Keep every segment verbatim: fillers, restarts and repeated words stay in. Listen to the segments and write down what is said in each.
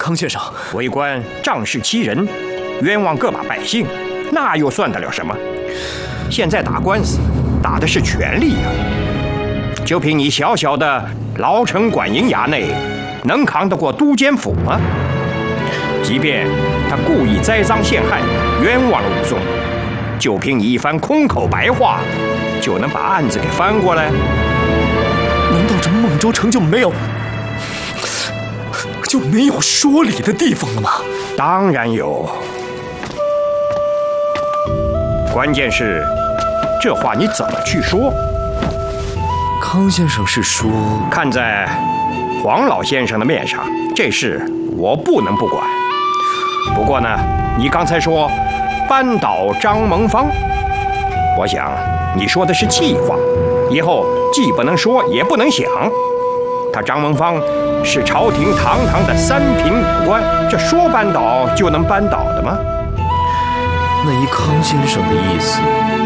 康先生， 为官仗势欺人，冤枉个把百姓，那又算得了什么？现在打官司，打的是权力呀、啊！就凭你小小的牢城管营衙内，能扛得过都监府吗？即便他故意栽赃陷害，冤枉了武松，就凭你一番空口白话，就能把案子给翻过来？ 难道这孟州城就没有就没有说理的地方了吗？ 当然有。关键是，这话你怎么去说？ 康先生是说， 看在黄老先生的面上，这事我不能不管。不过呢，你刚才说扳倒张蒙方，我想你说的是气话，以后既不能说也不能想。他张蒙方是朝廷堂堂的三品武官，这说扳倒就能扳倒的吗？ 那依康先生的意思，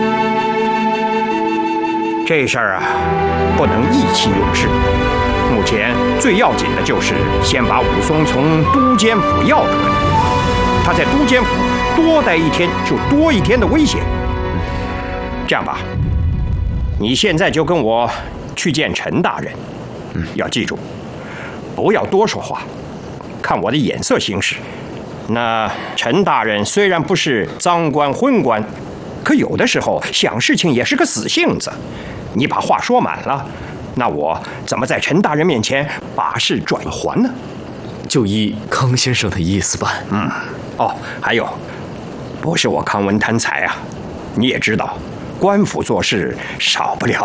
这事儿啊，不能意气用事。目前最要紧的就是先把武松从都监府要出来。他在都监府多待一天，就多一天的危险。这样吧，你现在就跟我去见陈大人。嗯，要记住，不要多说话，看我的眼色行事。那陈大人虽然不是赃官昏官，可有的时候想事情也是个死性子。你把话说满了，那我怎么在陈大人面前把事转还呢？ 就依康先生的意思办。 嗯，哦，还有，不是我康文贪财啊，你也知道，官府做事少不了